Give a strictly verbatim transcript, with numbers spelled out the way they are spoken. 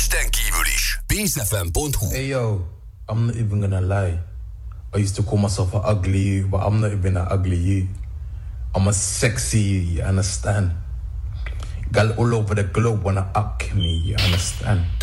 Pesten kívül is. pészefem pont hu. Hey yo, I'm not even gonna lie. I used to call myself an ugly you, but I'm not even an ugly you. I'm a sexy you, you understand? Girl all over the globe wanna up me, you understand?